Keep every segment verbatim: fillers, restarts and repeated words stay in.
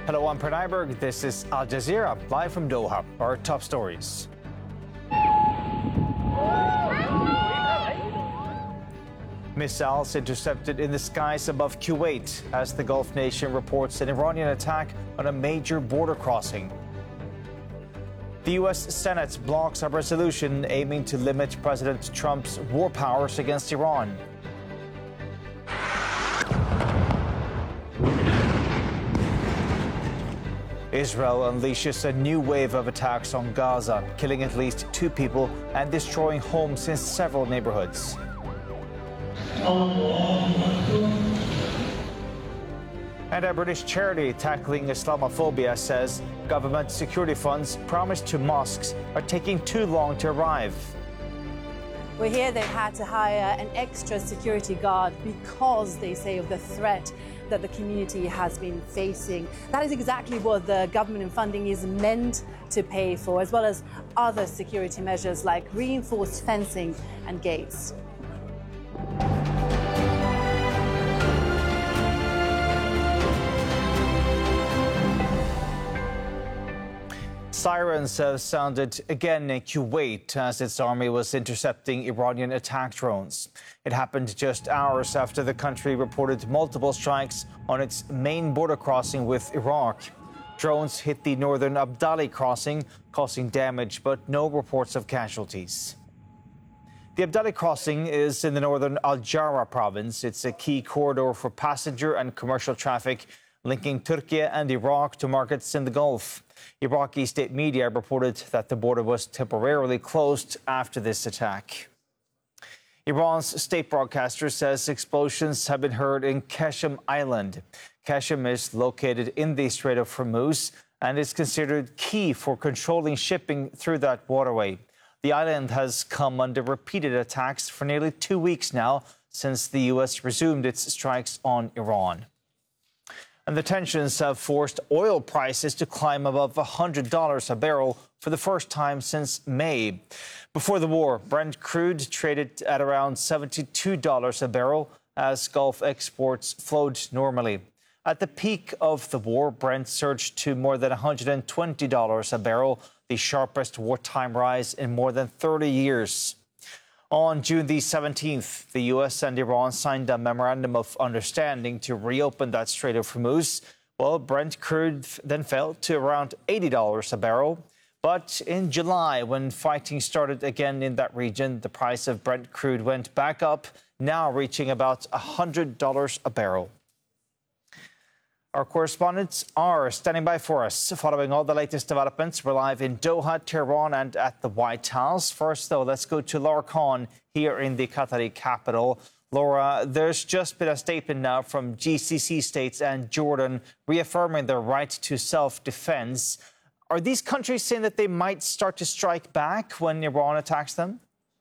Hello, I'm Per Nyberg. This is Al Jazeera, live from Doha. Our top stories. Missiles intercepted in the skies above Kuwait as the Gulf nation reports an Iranian attack on a major border crossing. The U S Senate blocks a resolution aiming to limit President Trump's war powers against Iran. Israel unleashes a new wave of attacks on Gaza, killing at least two people and destroying homes in several neighborhoods. And a British charity tackling Islamophobia says government security funds promised to mosques are taking too long to arrive. We're here, they've had to hire an extra security guard because they say of the threat that the community has been facing. That is exactly what the government and funding is meant to pay for, as well as other security measures like reinforced fencing and gates. Sirens have sounded again in Kuwait as its army was intercepting Iranian attack drones. It happened just hours after the country reported multiple strikes on its main border crossing with Iraq. Drones hit the northern Abdali crossing, causing damage, but no reports of casualties. The Abdali crossing is in the northern Al-Jara province. It's a key corridor for passenger and commercial traffic, linking Turkey and Iraq to markets in the Gulf. Iraqi state media reported that the border was temporarily closed after this attack. Iran's state broadcaster says explosions have been heard in Qashem Island. Qashem is located in the Strait of Hormuz and is considered key for controlling shipping through that waterway. The island has come under repeated attacks for nearly two weeks now since the U S resumed its strikes on Iran. And the tensions have forced oil prices to climb above one hundred dollars a barrel for the first time since May. Before the war, Brent crude traded at around seventy-two dollars a barrel as Gulf exports flowed normally. At the peak of the war, Brent surged to more than one hundred twenty dollars a barrel, the sharpest wartime rise in more than thirty years. On June the seventeenth, the U S and Iran signed a memorandum of understanding to reopen that Strait of Hormuz. Well, Brent crude then fell to around eighty dollars a barrel. But in July, when fighting started again in that region, the price of Brent crude went back up, now reaching about one hundred dollars a barrel. Our correspondents are standing by for us, following all the latest developments. We're live in Doha, Tehran, and at the White House. First, though, let's go to Laura Khan here in the Qatari capital. Laura, there's just been a statement now from G C C states and Jordan reaffirming their right to self-defense. Are these countries saying that they might start to strike back when Iran attacks them?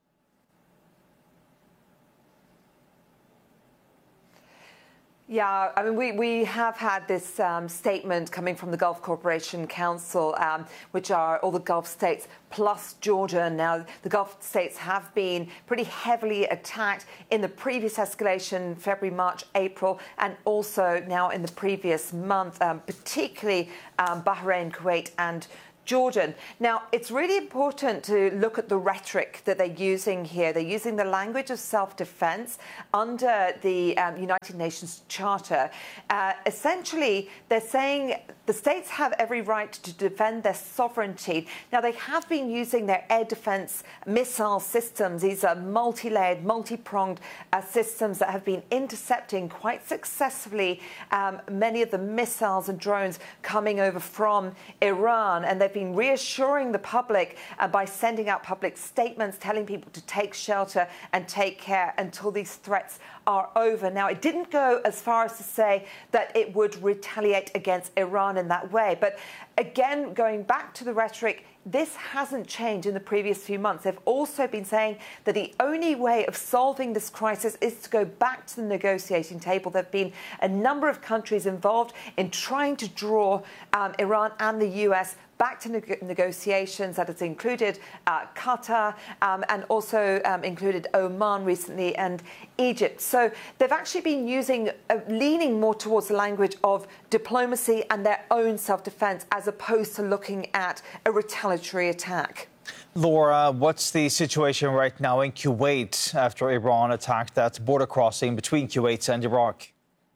Yeah, I mean, we, we have had this um, statement coming from the Gulf Cooperation Council, um, which are all the Gulf states plus Jordan. Now, the Gulf states have been pretty heavily attacked in the previous escalation, February, March, April, and also now in the previous month, um, particularly um, Bahrain, Kuwait and Jordan. Now, it's really important to look at the rhetoric that they're using here. They're using the language of self-defense under the um, United Nations Charter. Uh, essentially, they're saying the states have every right to defend their sovereignty. Now, they have been using their air defense missile systems. These are multi-layered, multi-pronged uh, systems that have been intercepting quite successfully um, many of the missiles and drones coming over from Iran. And they've been reassuring the public uh, by sending out public statements, telling people to take shelter and take care until these threats are over. Now, it didn't go as far as to say that it would retaliate against Iran in that way. But again, going back to the rhetoric, this hasn't changed in the previous few months. They've also been saying that the only way of solving this crisis is to go back to the negotiating table. There have been a number of countries involved in trying to draw um, Iran and the U S back to neg- negotiations. That has included uh, Qatar um, and also um, included Oman recently and Egypt. So they've actually been using, uh, leaning more towards the language of diplomacy and their own self-defense as opposed to looking at a retaliatory attack. Laura, what's the situation right now in Kuwait after Iran attacked that border crossing between Kuwait and Iraq?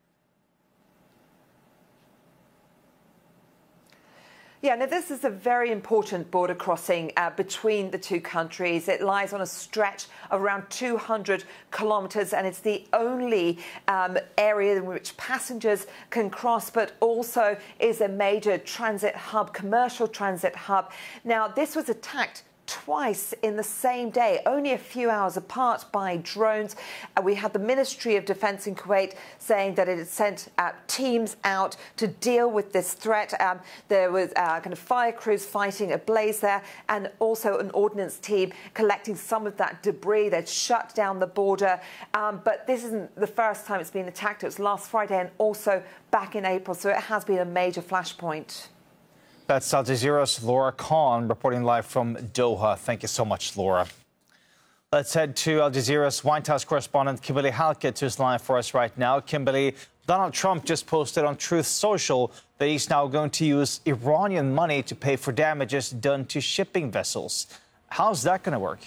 Yeah, now this is a very important border crossing uh, between the two countries. It lies on a stretch of around two hundred kilometres, and it's the only um, area in which passengers can cross, but also is a major transit hub, commercial transit hub. Now, this was attacked twice in the same day, only a few hours apart, by drones. Uh, we had the Ministry of Defence in Kuwait saying that it had sent uh, teams out to deal with this threat. Um, there was uh, kind of fire crews fighting a blaze there, and also an ordnance team collecting some of that debris. They'd shut down the border. Um, but this isn't the first time it's been attacked. It was last Friday and also back in April. So it has been a major flashpoint. That's Al Jazeera's Laura Khan reporting live from Doha. Thank you so much, Laura. Let's head to Al Jazeera's White House correspondent Kimberly Halkett, who's live for us right now. Kimberly, Donald Trump just posted on Truth Social that he's now going to use Iranian money to pay for damages done to shipping vessels. How's that going to work?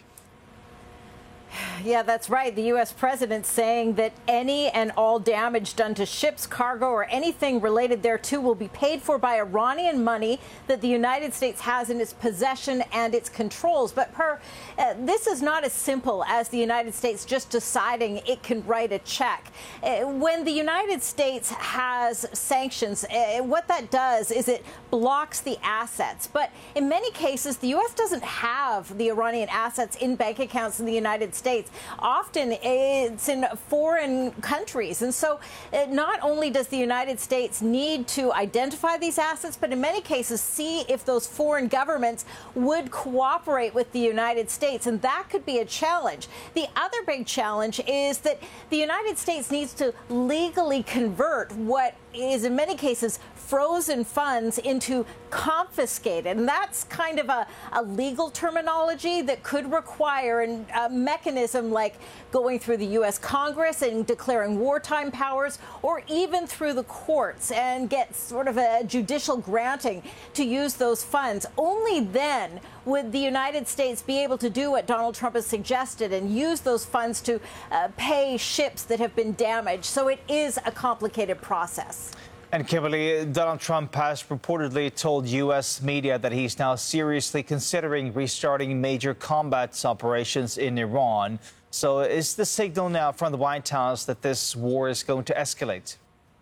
Yeah, that's right. The U S president saying that any and all damage done to ships, cargo, or anything related thereto will be paid for by Iranian money that the United States has in its possession and its controls. But per, uh, this is not as simple as the United States just deciding it can write a check. Uh, when the United States has sanctions, uh, what that does is it blocks the assets. But in many cases, the U S doesn't have the Iranian assets in bank accounts in the United States. States. Often it's in foreign countries. And so uh, not only does the United States need to identify these assets, but in many cases see if those foreign governments would cooperate with the United States. And that could be a challenge. The other big challenge is that the United States needs to legally convert what is in many cases frozen funds into confiscated. And that's kind of a, a legal terminology that could require an, a mechanism like going through the U S Congress and declaring wartime powers, or even through the courts and get sort of a judicial granting to use those funds. Only then would the United States be able to do what Donald Trump has suggested and use those funds to uh, pay ships that have been damaged. So it is a complicated process. And Kimberly, Donald Trump has reportedly told U S media that he's now seriously considering restarting major combat operations in Iran. So is the signal now from the White House that this war is going to escalate?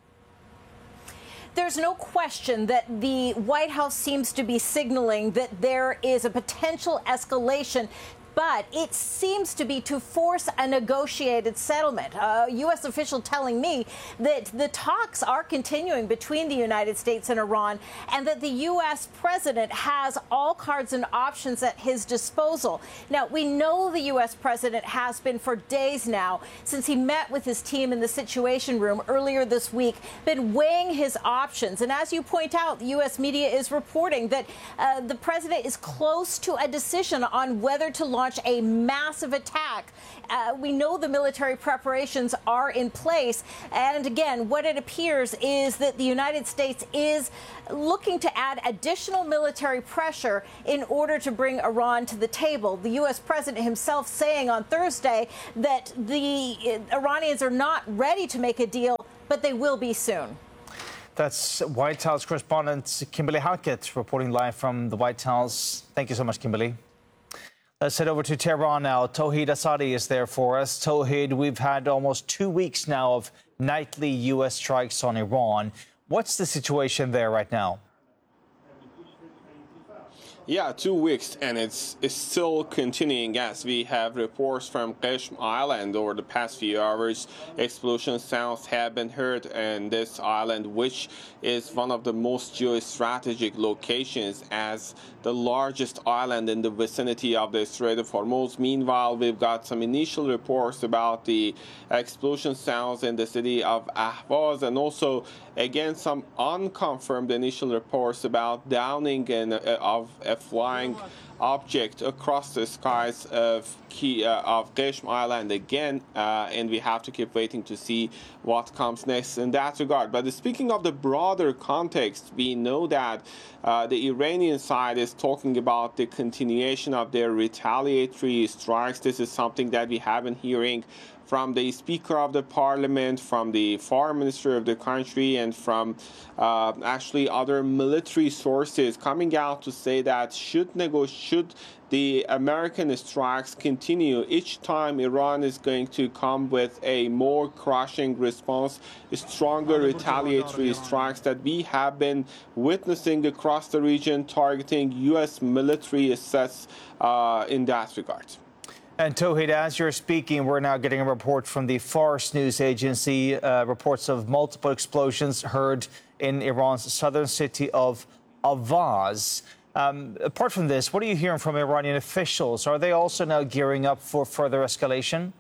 There's no question that the White House seems to be signaling that there is a potential escalation, but it seems to be to force a negotiated settlement. A U S official telling me that the talks are continuing between the United States and Iran, and that the U S president has all cards and options at his disposal. Now, we know the U S president has been for days now, since he met with his team in the Situation Room earlier this week, been weighing his options. And as you point out, the U S media is reporting that uh, the president is close to a decision on whether to launch launch a massive attack. Uh, we know the military preparations are in place. And again, what it appears is that the United States is looking to add additional military pressure in order to bring Iran to the table. The U S president himself saying on Thursday that the Iranians are not ready to make a deal, but they will be soon. That's White House correspondent Kimberly Halkett reporting live from the White House. Thank you so much, Kimberly. Let's head over to Tehran now. Tauhid Asadi is there for us. Tauhid, we've had almost two weeks now of nightly U S strikes on Iran. What's the situation there right now? Yeah, two weeks, and it's, it's still continuing as we have reports from Qeshm Island over the past few hours. Explosion sounds have been heard in this island, which is one of the most geostrategic locations as the largest island in the vicinity of the Strait of Hormuz. Meanwhile, we've got some initial reports about the explosion sounds in the city of Ahvaz, and also, again, some unconfirmed initial reports about downing in, uh, of a flying object across the skies of Key, uh, of Qeshm Island again, uh, and we have to keep waiting to see what comes next in that regard. But speaking of the broader context, we know that uh, the Iranian side is talking about the continuation of their retaliatory strikes. This is something that we have been hearing from the Speaker of the Parliament, from the Foreign Minister of the country, and from uh, actually other military sources coming out to say that should nego- should the American strikes continue, each time Iran is going to come with a more crushing response, stronger retaliatory strikes that we have been witnessing across the region, targeting U S military assets uh, in that regard. And Tauhid, as you're speaking, we're now getting a report from the Fars news agency, uh, reports of multiple explosions heard in Iran's southern city of Ahvaz. Um, apart from this, what are you hearing from Iranian officials? Are they also now gearing up for further escalation?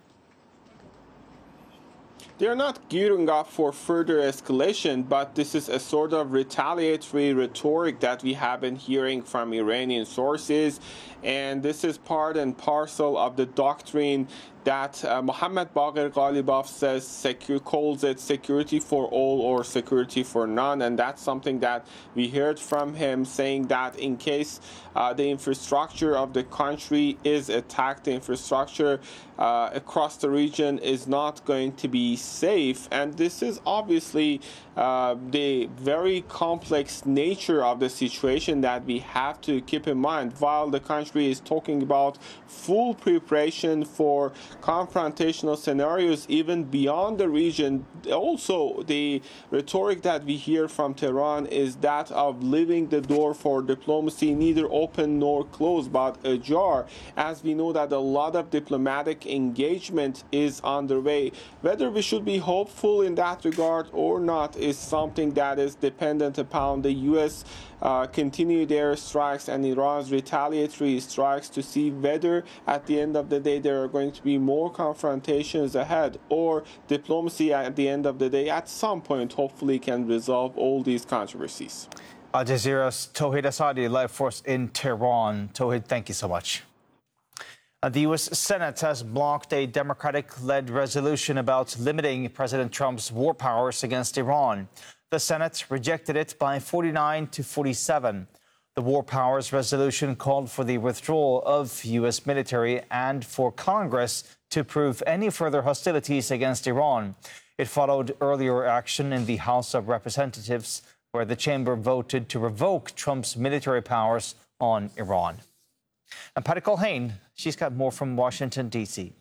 They're not gearing up for further escalation, but this is a sort of retaliatory rhetoric that we have been hearing from Iranian sources. And this is part and parcel of the doctrine that uh, Mohammad Baqir Ghalibaf says, secu- calls it security for all or security for none. And that's something that we heard from him, saying that in case uh, the infrastructure of the country is attacked, the infrastructure uh, across the region is not going to be safe. And this is obviously uh, the very complex nature of the situation that we have to keep in mind. While the country is talking about full preparation for confrontational scenarios even beyond the region, also the rhetoric that we hear from Tehran is that of leaving the door for diplomacy neither open nor closed but ajar, as we know that a lot of diplomatic engagement is underway. Whether we should be hopeful in that regard or not is something that is dependent upon the U S Uh, continue their strikes and Iran's retaliatory strikes to see whether at the end of the day there are going to be more confrontations ahead, or diplomacy at the end of the day at some point hopefully can resolve all these controversies. Al Jazeera's Tauhid Asadi, live for us in Tehran. Tauhid, thank you so much. Uh, the U S Senate has blocked a Democratic-led resolution about limiting President Trump's war powers against Iran. The Senate rejected it by forty-nine to forty-seven. The War Powers resolution called for the withdrawal of U S military and for Congress to prove any further hostilities against Iran. It followed earlier action in the House of Representatives, where the chamber voted to revoke Trump's military powers on Iran. And Patty Culhane, she's got more from Washington, D C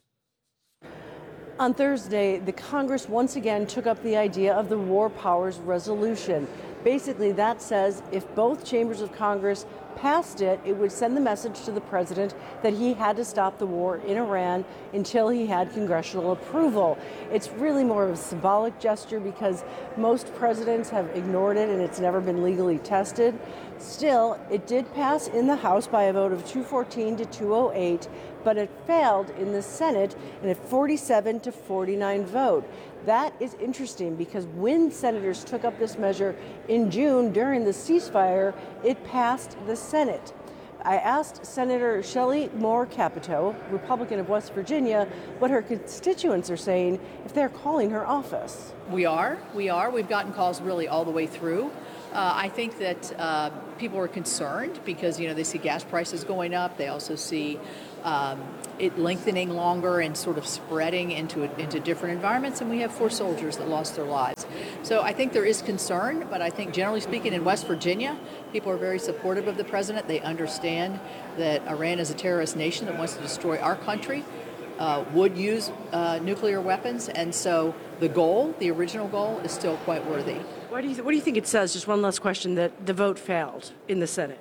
On Thursday, the Congress once again took up the idea of the War Powers Resolution. Basically, that says if both chambers of Congress passed it, it would send the message to the president that he had to stop the war in Iran until he had congressional approval. It's really more of a symbolic gesture because most presidents have ignored it and it's never been legally tested. Still, it did pass in the House by a vote of two fourteen to two oh eight, but it failed in the Senate in a forty-seven to forty-nine vote. That is interesting because when senators took up this measure in June during the ceasefire, it passed the Senate. I asked Senator Shelley Moore Capito, Republican of West Virginia, what her constituents are saying if they're calling her office. We are. We are. We've gotten calls really all the way through. Uh, I think that uh, people are concerned because, you know, they see gas prices going up. They also see um, it lengthening longer and sort of spreading into into different environments. And we have four soldiers that lost their lives. So I think there is concern. But I think generally speaking in West Virginia, people are very supportive of the president. They understand that Iran is a terrorist nation that wants to destroy our country, uh, would use uh, nuclear weapons. And so the goal, the original goal, is still quite worthy. Why do you th- what do you think it says, just one last question, that the vote failed in the Senate?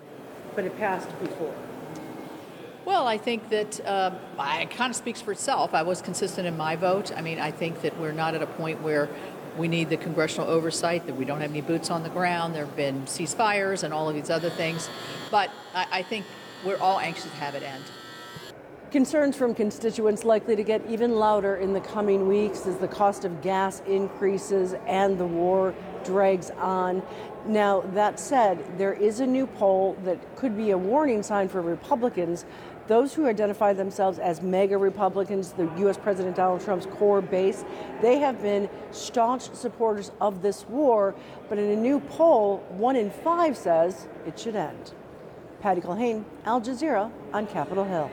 but it passed before. Well, I think that uh, it kind of speaks for itself. I was consistent in my vote. I mean, I think that we're not at a point where we need the congressional oversight, that we don't have any boots on the ground. There have been ceasefires and all of these other things. But I, I think we're all anxious to have it end. Concerns from constituents likely to get even louder in the coming weeks as the cost of gas increases and the war drags on. Now, that said, there is a new poll that could be a warning sign for Republicans. Those who identify themselves as MAGA Republicans, the U S President Donald Trump's core base, they have been staunch supporters of this war. But in a new poll, one in five says it should end. Patty Culhane, Al Jazeera on Capitol Hill.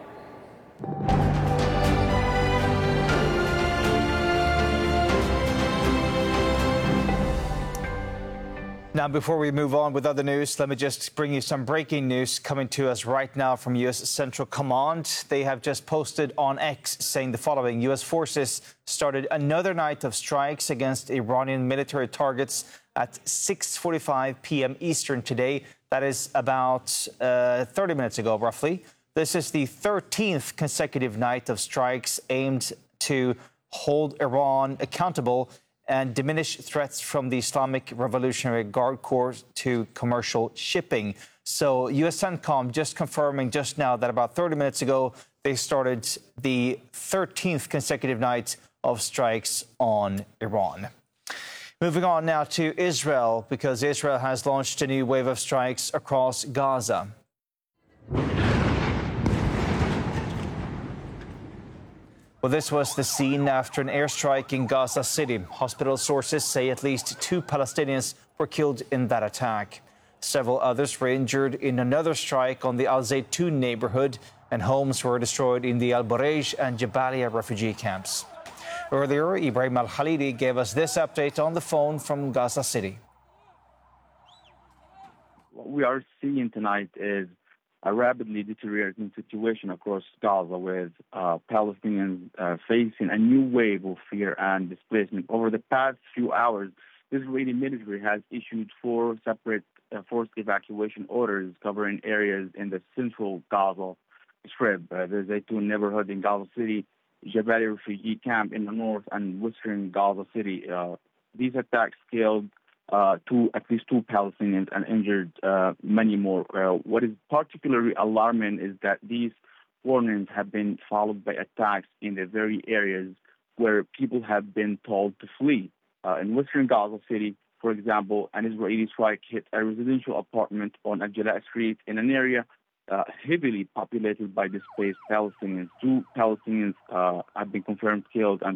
Now, before we move on with other news, let me just bring you some breaking news coming to us right now from U S Central Command. They have just posted on X saying the following: U S forces started another night of strikes against Iranian military targets at six forty-five p m Eastern today. That is about uh, thirty minutes ago, roughly. This is the thirteenth consecutive night of strikes aimed to hold Iran accountable and diminish threats from the Islamic Revolutionary Guard Corps to commercial shipping. So U S CENTCOM just confirming just now that about thirty minutes ago, they started the thirteenth consecutive night of strikes on Iran. Moving on now to Israel, because Israel has launched a new wave of strikes across Gaza. Well, this was the scene after an airstrike in Gaza City. Hospital sources say at least two Palestinians were killed in that attack. Several others were injured in another strike on the Al Zaytun neighborhood, and homes were destroyed in the Al Bureij and Jabalia refugee camps. Earlier, Ibrahim Al-Khalidi gave us this update on the phone from Gaza City. What we are seeing tonight is a rapidly deteriorating situation across Gaza, with uh, Palestinians uh, facing a new wave of fear and displacement. Over the past few hours, the Israeli military has issued four separate uh, forced evacuation orders covering areas in the central Gaza Strip, uh, the Zaytun neighborhood in Gaza City, Jabalia refugee camp in the north, and western Gaza City. Uh, these attacks killed Uh, two, at least two Palestinians and injured uh, many more. Uh, what is particularly alarming is that these warnings have been followed by attacks in the very areas where people have been told to flee. Uh, in western Gaza City, for example, an Israeli strike hit a residential apartment on Ajala Street in an area uh, heavily populated by displaced Palestinians. Two Palestinians uh, have been confirmed killed and